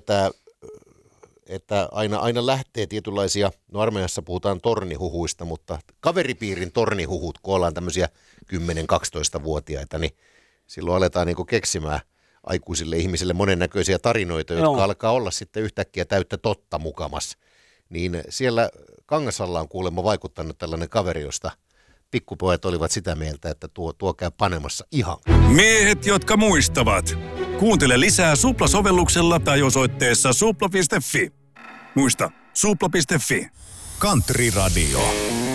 tietää, että aina lähtee tietynlaisia, no armeijassa puhutaan tornihuhuista, mutta kaveripiirin tornihuhut, kun ollaan tämmöisiä 10-12-vuotiaita, niin silloin aletaan niin kuin keksimään aikuisille ihmisille monennäköisiä tarinoita, jotka alkaa olla sitten yhtäkkiä täyttä totta mukamas. Niin siellä Kangasalla on kuulemma vaikuttanut tällainen kaveri, josta pikkupojat olivat sitä mieltä, että tuo käy panemassa ihan. Miehet, jotka muistavat. Kuuntele lisää Supla-sovelluksella tai osoitteessa supla.fi. Muista, supla.fi. Country Radio.